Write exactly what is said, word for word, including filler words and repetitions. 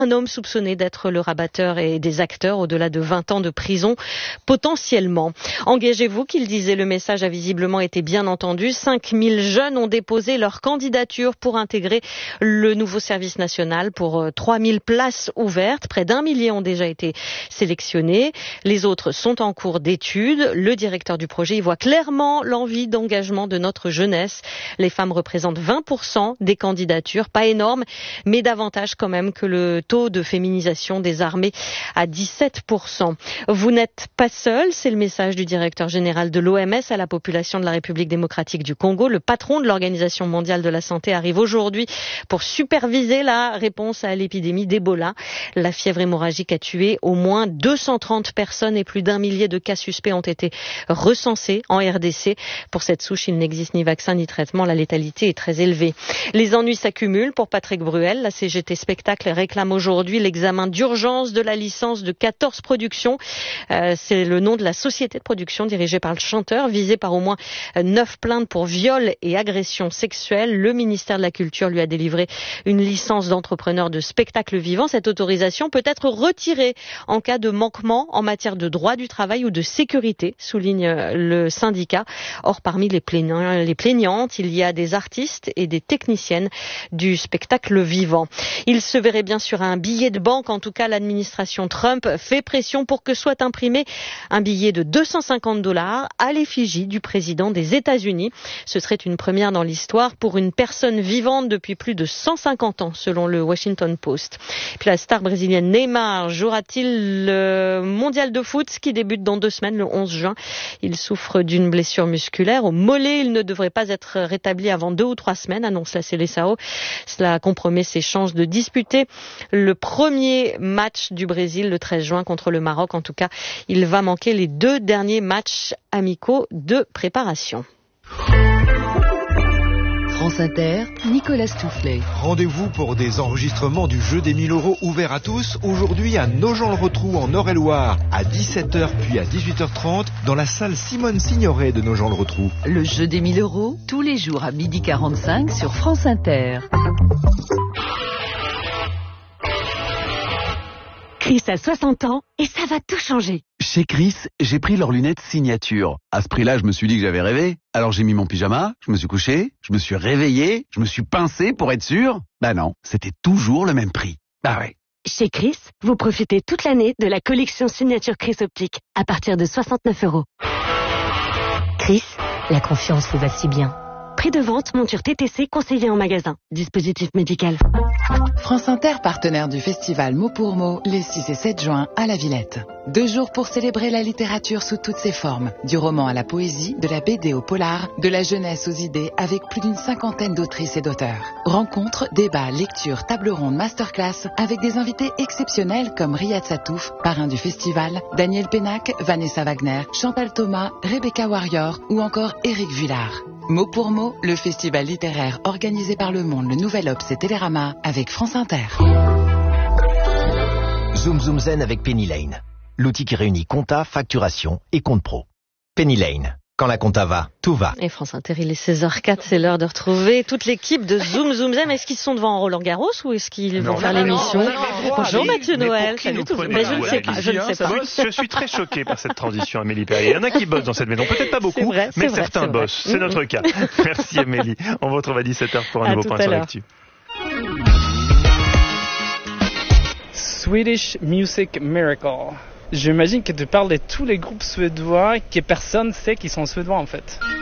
Un homme soupçonné d'être le rabatteur et des acteurs au-delà de vingt ans de prison potentiellement. Engagez-vous, qu'il disait, le message a visiblement été bien entendu. cinq mille jeunes ont déposé leur candidature pour intégrer le nouveau service national pour trois mille places ouvertes. Près d'un millier ont déjà été sélectionnés. Les autres sont en cours d'études. Le directeur du projet y voit clairement l'envie d'engagement de notre jeunesse. Les femmes représentent vingt pour cent des candidatures, pas énorme, mais davantage quand même que le taux de féminisation des armées à dix-sept pour cent. Vous n'êtes pas seul, c'est le message du directeur général de l'O M S à la population de la République démocratique du Congo. Le patron de l'Organisation mondiale de la santé arrive aujourd'hui pour superviser la réponse à l'épidémie d'Ebola. La fièvre hémorragique a tué au moins deux cent trente personnes et plus d'un millier de cas suspects ont été recensés en R D C. Pour cette souche, il n'existe ni vaccin ni traitement. La létalité est très élevée. Les ennuis s'accumulent pour Patrick Bruel. La C G T Spectacle réclame aujourd'hui l'examen d'urgence de la licence de quatorze productions. Euh, c'est le nom de la société de production dirigée par le chanteur, visée par au moins neuf plaintes pour viol et agression sexuelle. Le ministère de la Culture lui a délivré une licence d'entrepreneur de spectacle vivant. Cette autorisation peut être retirée en cas de manquement en matière de droit du travail ou de sécurité, souligne le syndicat. Or, parmi les plaignants, les plaignantes, il y a des artistes et des techniciennes du spectacle vivant. Il se verrait bien sur un billet de banque. En tout cas, l'administration Trump fait pression pour que soit imprimé un billet de deux cent cinquante dollars à l'effigie du président des États-Unis. Ce serait une première dans l'histoire pour une personne vivante depuis plus de cent cinquante ans, selon le Washington Post. Puis la star brésilienne Neymar jouera-t-il le mondial de foot qui débute dans deux semaines, le onze juin. Il souffre d'une blessure musculaire au mollet. Il ne devrait pas être rétabli avant deux ou trois semaines, annonce la Seleção. Cela compromet ses chances de disputer le premier match du Brésil le treize juin contre le Maroc. En tout cas, il va manquer les deux derniers matchs amicaux de préparation. France Inter, Nicolas Stoufflet. Rendez-vous pour des enregistrements du jeu des mille euros ouvert à tous, aujourd'hui à Nogent-le-Rotrou en Eure-et-Loire, à dix-sept heures puis à dix-huit heures trente, dans la salle Simone Signoret de Nogent-le-Rotrou. Le jeu des mille euros, tous les jours à midi quarante-cinq sur France Inter. Chris a soixante ans et ça va tout changer. Chez Chris, j'ai pris leurs lunettes signature. À ce prix-là, je me suis dit que j'avais rêvé. Alors j'ai mis mon pyjama, je me suis couché, je me suis réveillé, je me suis pincé pour être sûr. Bah non, c'était toujours le même prix. Bah ouais. Chez Chris, vous profitez toute l'année de la collection signature Chris Optique à partir de soixante-neuf euros. Chris, la confiance vous va si bien. Prix de vente, monture T T C conseillée en magasin. Dispositif médical. France Inter, partenaire du festival Mot pour Mot, les six et sept juin à la Villette. Deux jours pour célébrer la littérature sous toutes ses formes. Du roman à la poésie, de la B D au polar, de la jeunesse aux idées, avec plus d'une cinquantaine d'autrices et d'auteurs. Rencontres, débats, lectures, tables rondes, masterclass, avec des invités exceptionnels comme Riyad Satouf, parrain du festival, Daniel Pénac, Vanessa Wagner, Chantal Thomas, Rebecca Warrior ou encore Éric Vuillard. Mot pour mot, le festival littéraire organisé par Le Monde, le Nouvel Obs et Télérama avec France Inter. Zoom Zoom Zen avec Penny Lane. L'outil qui réunit compta, facturation et compte pro. Penny Lane. Quand la compta va, tout va. Et France Inter, il est seize heures zéro quatre, c'est l'heure de retrouver toute l'équipe de Zoom Zoom Zen. Est-ce qu'ils sont devant Roland Garros ou est-ce qu'ils vont non, faire non, l'émission? non, non, non, Bonjour mais, Mathieu mais Noël. Salut tout le monde. Mais je ne sais pas. Je ne sais pas. Je suis très choqué par cette transition, Amélie Perrier. Il y en a qui bossent dans cette maison, peut-être pas beaucoup, vrai, mais vrai, certains bossent. C'est notre cas. Merci Amélie. On vous retrouve à dix-sept heures pour un à nouveau point sur l'actu. Swedish Music Miracle. J'imagine que tu parles de tous les groupes suédois que personne sait qu'ils sont suédois en fait.